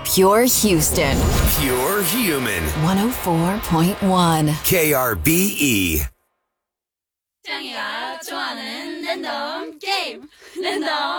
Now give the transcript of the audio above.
Pure Houston. Pure Human. 104.1. KRBE. 짱이가 좋아하는 랜덤 게임. 랜덤